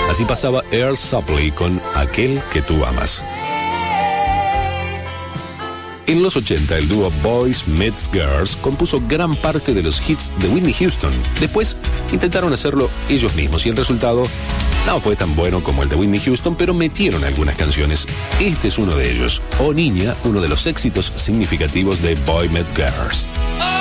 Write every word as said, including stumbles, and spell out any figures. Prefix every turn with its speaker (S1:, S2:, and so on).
S1: Así pasaba Earl Suplee con Aquel que tú amas. En los ochenta, el dúo Boys Meets Girls compuso gran parte de los hits de Whitney Houston. Después intentaron hacerlo ellos mismos y el resultado no fue tan bueno como el de Whitney Houston, pero metieron algunas canciones. Este es uno de ellos, Oh Niña, uno de los éxitos significativos de Boys Meets Girls.